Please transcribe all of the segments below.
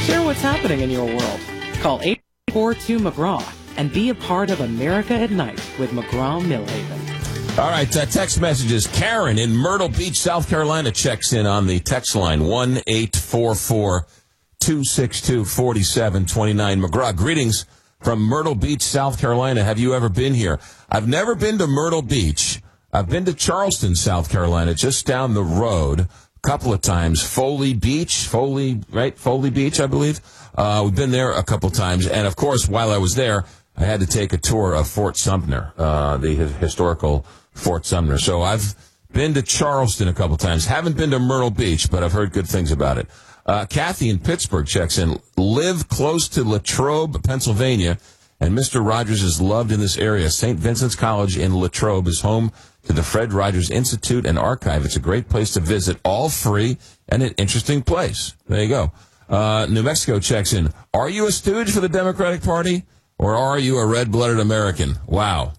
Share what's happening in your world. Call 842-McGraw and be a part of America at Night with McGraw-Millhaven. All right, text messages. Karen in Myrtle Beach, South Carolina checks in on the text line 1-844-262-4729. McGraw, greetings from Myrtle Beach, South Carolina. Have you ever been here? I've never been to Myrtle Beach. I've been to Charleston, South Carolina, just down the road a couple of times. Foley Beach, Foley Beach, I believe. We've been there a couple of times. And, of course, while I was there, I had to take a tour of Fort Sumner, the historical Fort Sumner. So I've been to Charleston a couple of times. Haven't been to Myrtle Beach, but I've heard good things about it. Kathy in Pittsburgh checks in. Live close to Latrobe, Pennsylvania, and Mr. Rogers is loved in this area. St. Vincent's College in Latrobe is home to the Fred Rogers Institute and Archive. It's a great place to visit, all free, and an interesting place. There you go. New Mexico checks in. Are you a stooge for the Democratic Party, or are you a red-blooded American? Wow.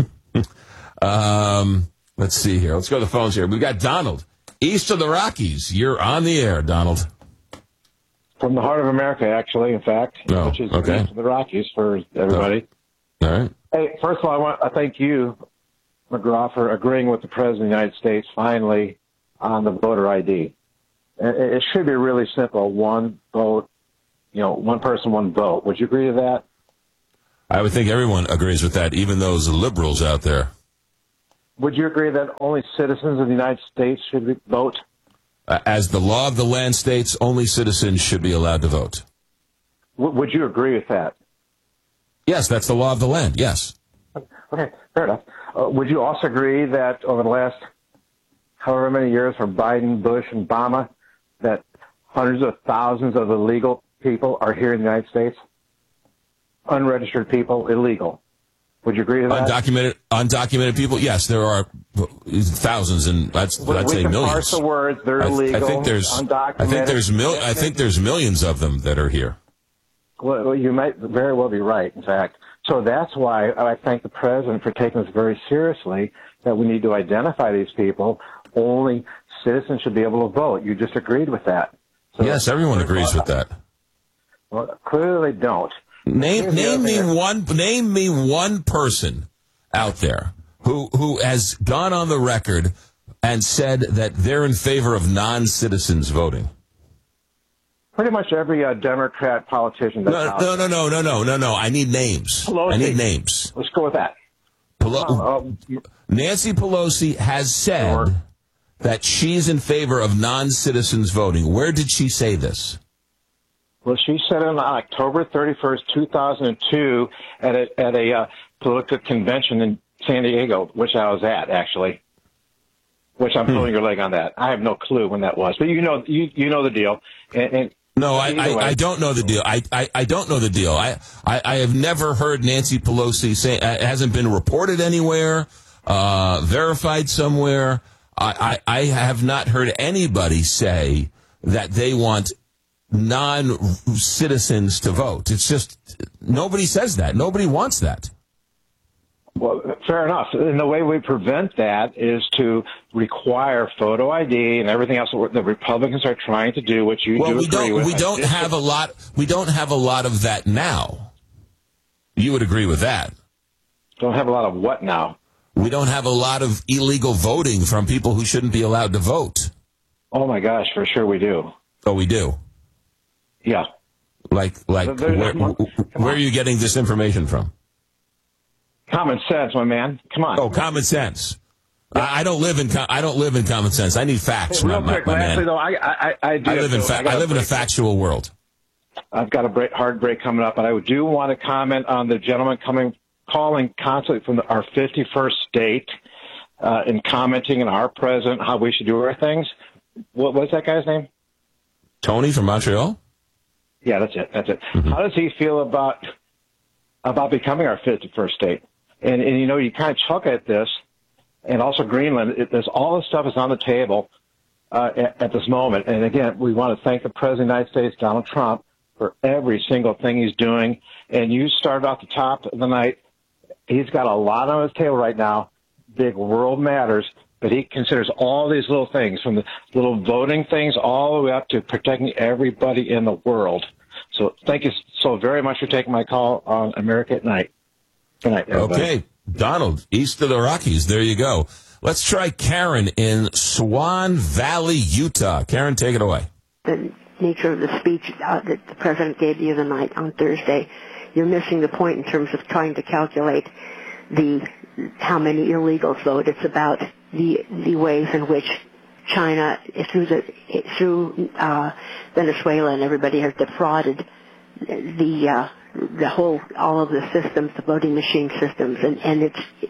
Let's see here. Let's go to the phones here. We've got Donald, east of the Rockies. You're on the air, Donald. From the heart of America, actually, in fact, which is east of the Rockies for everybody. All right. Hey, first of all, I want to thank you, McGraw, for agreeing with the President of the United States finally on the voter ID. It should be really simple. One vote, one person, one vote. Would you agree to that? I would think everyone agrees with that, even those liberals out there. Would you agree that only citizens of the United States should vote? As the law of the land states, only citizens should be allowed to vote. Would you agree with that? Yes, that's the law of the land, yes. Okay, fair enough. Would you also agree that over the last however many years from Biden, Bush, and Obama, that hundreds of thousands of illegal people are here in the United States? Unregistered people, illegal. Would you agree to that? Undocumented people, yes, there are thousands, and I'd say millions. Parse the words, they're illegal. I think there's millions of them that are here. Well, you might very well be right, in fact. So that's why I thank the President for taking this very seriously, that we need to identify these people. Only citizens should be able to vote. You just agreed with that. So yes, everyone agrees with that. Well, clearly they don't. Name me one person out there who has gone on the record and said that they're in favor of non-citizens voting. Pretty much every Democrat politician. No. I need names. Pelosi. I need names. Let's go with that. Nancy Pelosi has said that she's in favor of non-citizens voting. Where did she say this? Well, she said it on October 31st, 2002, at a political convention in San Diego, which I was at, actually. Which I'm pulling your leg on that. I have no clue when that was, but you know the deal. No, I don't know the deal. I don't know the deal. I have never heard Nancy Pelosi say. It hasn't been reported anywhere, verified somewhere. I have not heard anybody say that they want non-citizens to vote. It's just nobody says that. Nobody wants that. Well, fair enough. And the way we prevent that is to require photo ID and everything else that the Republicans are trying to do, which you do agree with. We don't have a lot of that now. You would agree with that. Don't have a lot of what now? We don't have a lot of illegal voting from people who shouldn't be allowed to vote. Oh my gosh, for sure we do. Oh, we do. Yeah. Like where are you getting this information from? Common sense, my man. Come on. Oh, common sense. Yeah. I don't live in common sense. I need facts, hey, real quick, lastly, though, I live in a factual world. I've got a hard break coming up, but I do want to comment on the gentleman calling constantly from our 51st state and commenting on our president, how we should do our things. What was that guy's name? Tony from Montreal? Yeah, that's it. Mm-hmm. How does he feel about becoming our 51st state? And you kind of chuck at this, and also Greenland. There's all this stuff is on the table at this moment. And again, we want to thank the President of the United States, Donald Trump, for every single thing he's doing. And you started off the top of the night. He's got a lot on his table right now, big world matters, but he considers all these little things, from the little voting things all the way up to protecting everybody in the world. So thank you so very much for taking my call on America at Night. Good night, everybody. Okay, Donald, east of the Rockies. There you go. Let's try Karen in Swan Valley, Utah. Karen, take it away. The nature of the speech that the president gave the other night on Thursday, you're missing the point in terms of trying to calculate how many illegals vote. It's about the ways in which China, through Venezuela and everybody, has defrauded all of the systems, the voting machine systems, and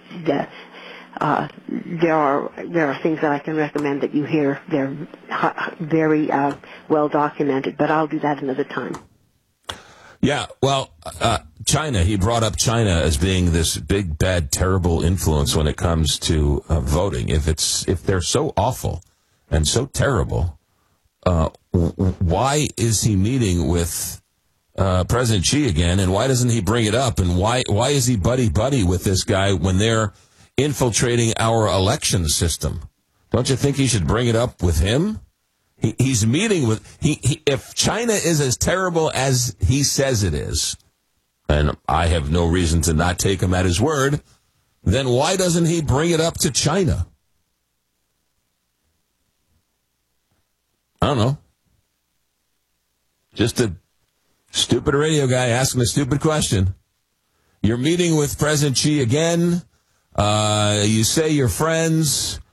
there are things that I can recommend that you hear. They're very well documented, but I'll do that another time. Yeah, well, China, he brought up China as being this big, bad, terrible influence when it comes to voting. If they're so awful and so terrible, why is he meeting with President Xi again, and why doesn't he bring it up? And why is he buddy-buddy with this guy when they're infiltrating our election system? Don't you think he should bring it up with him? He's meeting with if China is as terrible as he says it is, and I have no reason to not take him at his word, then why doesn't he bring it up to China? I don't know. Just a stupid radio guy asking a stupid question. You're meeting with President Xi again. You say you're friends.